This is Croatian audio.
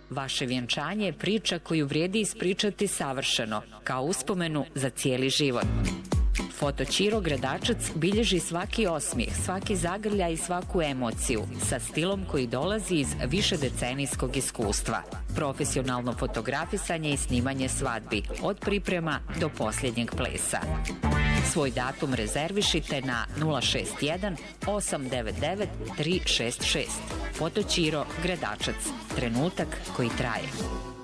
Vaše vjenčanje je priča koju vrijedi ispričati savršeno, kao uspomenu za cijeli život. Foto Ćiro Gradačac bilježi svaki osmijeh, svaki zagrljaj i svaku emociju, sa stilom koji dolazi iz višedecenijskog iskustva. Profesionalno fotografisanje i snimanje svadbi, od priprema do posljednjeg plesa. Svoj datum rezervišite na 061 899 366. Foto Ćiro Gradačac. Trenutak koji traje.